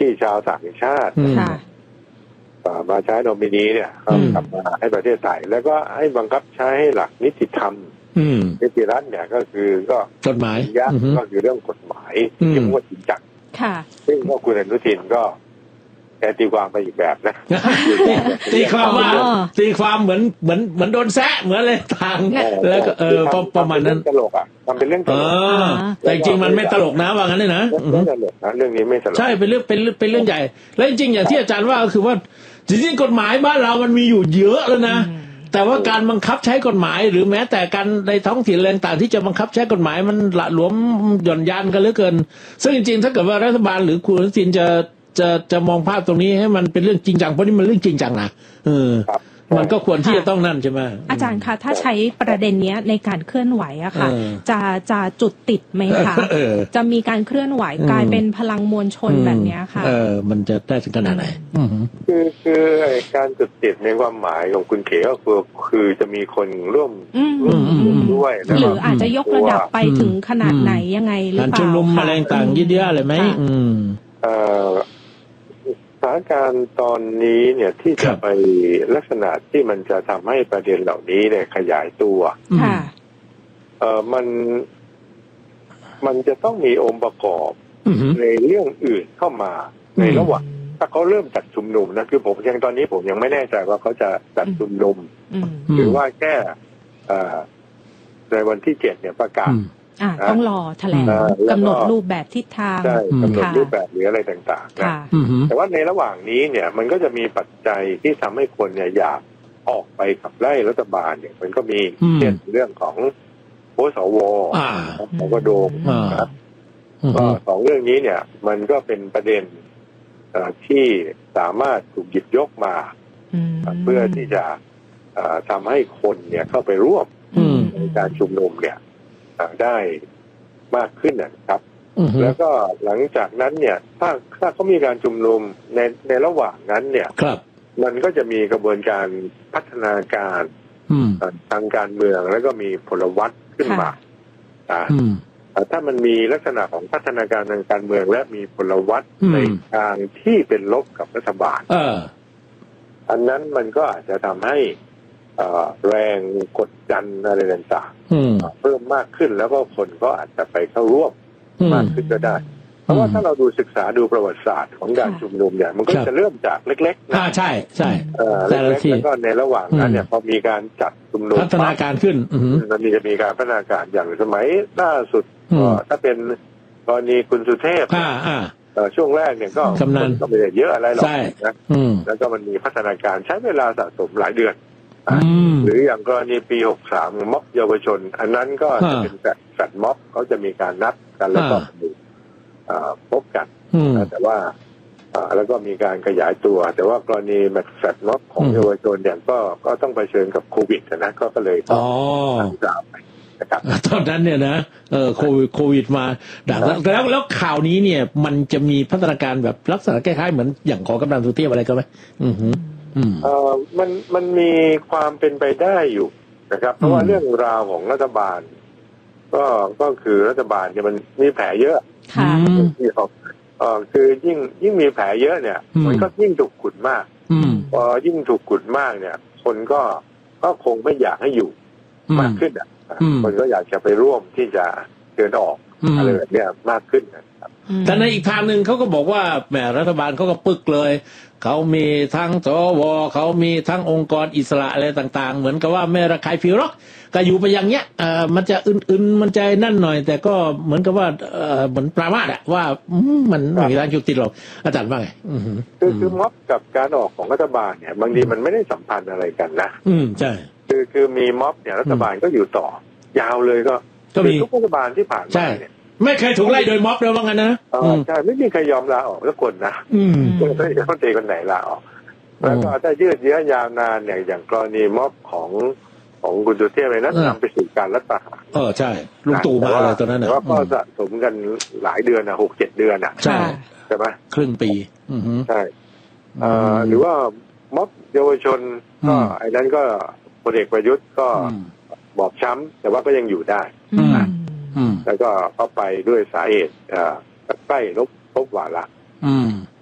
ที่ชาวต่างชาติมาใช้โนมินีเนี่ยกลับมาให้ประเทศไทยแล้วก็ให้บังคับใช้ให้หลักนิติธรรมนิติรัฐเนี่ยก็คือกฎหมายก็คือเรื่องกฎหมายที่มันจริงจังซึ่งก็คุณอนุทินก็แกตีความไปอีกแบบนะตีความเหมือนโดนแซะเหมือนเลยทางแล้วก็ประมาณนั้นตลกอ่ะทำเป็นเรื่องตลกแต่จริงมันไม่ตลกนะว่างั้นเลยนะไม่ตลกนะเรื่องนี้ไม่ตลกใช่เป็นเรื่องใหญ่และจริงอย่างที่อาจารย์ว่าก็คือว่าจริงๆกฎหมายบ้านเรามันมีอยู่เยอะแล้วนะแต่ว่าการบังคับใช้กฎหมายหรือแม้แต่การในท้องถิ่นแรงต่างที่จะบังคับใช้กฎหมายมันละหลวมหย่อนยานกันเหลือเกินซึ่งจริงๆถ้าเกิดว่ารัฐบาลหรือคุณอนุทินจะมองภาพตรงนี้ให้มันเป็นเรื่องจริงจังเพราะนี่มันเรื่องจริงจังนะมันก็ควรที่จะต้องนั่นใช่ไหมอาจารย์คะถ้าใช้ประเด็นนี้ในการเคลื่อนไหวอะค่ะจะจุดติดไหมคะจะมีการเคลื่อนไหวกลายเป็นพลังมวลชนแบบนี้ค่ะมันจะได้ถึงขนาดไหนคือการจุดติดในความหมายของคุณเขก็คือจะมีคนร่วมด้วยหรืออาจจะยกระดับไปถึงขนาดไหนยังไงหรือเปล่าการชุมนุมอะไรต่างๆเยอะๆเลยไหมสถานการณ์ตอนนี้เนี่ยที่จะไปลักษณะที่มันจะทำให้ประเด็นเหล่านี้เนี่ยขยายตัวมันจะต้องมีองค์ประกอบในเรื่องอื่นเข้ามาในระหว่างถ้าเขาเริ่มจัดชุมนุมนะคือผมยังตอนนี้ผมยังไม่แน่ใจว่าเขาจะจัดชุมนุมหรือว่าแค่ในวันที่7เนี่ยประกาศต้องรอแถลงกำหนดรูปแบบทิศทางใช่กำหนดรูปแบบหรืออะไรต่างๆนะแต่ว่าในระหว่างนี้เนี่ยมันก็จะมีปัจจัยที่ทำให้คนเนี่ยอยากออกไปขับไล่รัฐบาลเนี่ยมันก็มีเช่นเรื่องของโพสวของกระโดมนะครับก็สองเรื่องนี้เนี่ยมันก็เป็นประเด็นที่สามารถถูกหยิบยกมาเพื่อที่จะทำให้คนเนี่ยเข้าไปร่วมในการชุมนุมเนี่ยได้มากขึ้นนะครับแล้วก็หลังจากนั้นเนี่ยถ้าเขามีการชุมนุมในระหว่างนั้นเนี่ยมันก็จะมีกระบวนการพัฒนาการทางการเมืองแล้วก็มีพลวัตขึ้นมาถ้ามันมีลักษณะของพัฒนาการทางการเมืองและมีพลวัตในทางที่เป็นลบกับรัฐบาลอันนั้นมันก็อาจจะทำให้แรงกดดันอะไรต่างๆเพิ่มมากขึ้นแล้วก็คนก็อาจจะไปเข้าร่วมมากขึ้นก็ได้เพราะว่าถ้าเราดูศึกษาดูประวัติศาสตร์ของการชุมนุมเนี่ยมันก็จะเริ่มจากเล็กๆนะใช่เล็กๆแล้วก็ในระหว่างนั้นเนี่ยพอมีการจัดชุมนุมพัฒนาการขึ้นมันจะมีการพัฒนาการอย่างสมัยล่าสุดถ้าเป็นกรณีคุณสุเทพช่วงแรกเนี่ยก็ไม่ได้เยอะอะไรหรอกนะแล้วก็มันมีพัฒนาการใช้เวลาสะสมหลายเดือนหรืออย่างกรณีปี63ม็อบเยาวชนอันนั้นก็จะเป็นแฟลตม็อบเขาจะมีการนัดกันแล้วก็พบกันแต่ว่าแล้วก็มีการขยายตัวแต่ว่ากรณีแฟลตม็อบของเยาวชนเนี่ยก็ต้องเผชิญกับโควิดนะก็เลยต้องตามไปนะครับตอนนั้นเนี่ยนะโควิดมาดังแล้วข่าวนี้เนี่ยมันจะมีพัฒนาการแบบลักษณะคล้ายๆเหมือนอย่างของกำนันสุเทพอะไรก็ไหมมันมีความเป็นไปได้อยู่นะครับเพราะว่าเรื่องราวของรัฐบาลก็คือรัฐบาลเนี่ยมันมีแผลเยอะคือยิ่งมีแผลเยอะเนี่ยมันก็ยิ่งถูกขุดมากพอยิ่งถูกขุดมากเนี่ยคนก็คงไม่อยากให้อยู่มากขึ้นคนก็อยากจะไปร่วมที่จะเดินออกอะไรแบบนี้มากขึ้นนะครับแต่ในอีกทางหนึ่งเขาก็บอกว่าแหมรัฐบาลเขาก็ปึกเลยเขามีทั้งสวเขามีทั้งองค์กรอิสระอะไรต่างๆเหมือนกับว่าไม่ระคายผิวหรอกก็อยู่ไปอย่างเงี้ยมันจะอื่นๆมันจะนั่นหน่อยแต่ก็เหมือนกับว่าเหมือนปรามาสอะว่ามันไม่มีทางจุดติดหรอกอาจารย์ว่าไงคือม็อบกับการออกของรัฐบาลเนี่ยบางทีมันไม่ได้สัมพันธ์อะไรกันนะใช่คือมีม็อบเนี่ยรัฐบาลก็อยู่ต่อยาวเลยก็มีทุกรัฐบาลที่ผ่านมาเนี่ยไม่เคยถูกไล่โดยม็อบเลยว่างั้นนะใช่ไม่มีใครยอมลาออกสักคนนะไม่มีรัฐมนตรีคนไหนลาออกแล้วก็ถ้ายืดเยื้อยาวนานอย่างกรณีม็อบของคุณสุเทพเลยนั้นนำไปสู่การรัฐประหารใช่ลุงตู่มาอะไรตอนนั้นนะว่าก็สะสมกันหลายเดือนนะ6-7 เดือนอ่ะใช่ไหมครึ่งปีใช่หรือว่าม็อบเยาวชนก็ไอ้นั้นก็พลเอกประยุทธ์ก็บอบช้ำแต่ว่าก็ยังอยู่ได้แล้วก็เข้าไปด้วยสาเหตุใกล้ลบวาระ